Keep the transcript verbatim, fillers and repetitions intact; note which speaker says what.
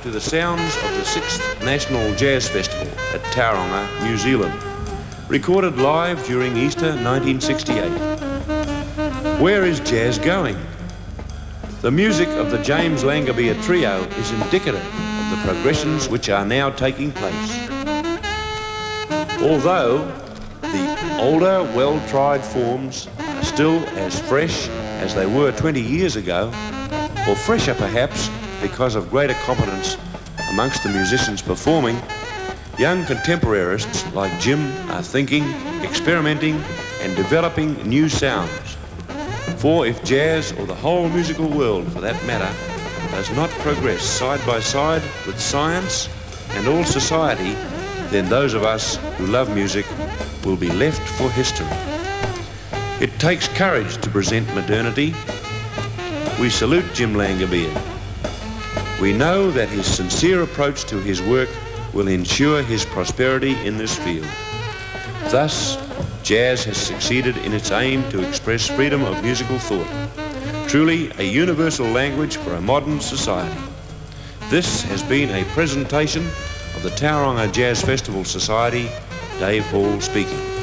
Speaker 1: to the sounds of the sixth National Jazz Festival at Tauranga, New Zealand, recorded live during Easter nineteen sixty-eight. Where is jazz going? The music of the James Langobea Trio is indicative of the progressions which are now taking place. Although the older, well-tried forms are still as fresh as they were twenty years ago, or fresher perhaps because of greater competence amongst the musicians performing, young contemporarists like Jim are thinking, experimenting and developing new sounds. For if jazz, or the whole musical world for that matter, does not progress side by side with science and all society, then those of us who love music will be left for history. It takes courage to present modernity. We salute Jim Langobea. We know that his sincere approach to his work will ensure his prosperity in this field. Thus, jazz has succeeded in its aim to express freedom of musical thought, truly a universal language for a modern society. This has been a presentation of the Tauranga Jazz Festival Society. Dave Hall speaking.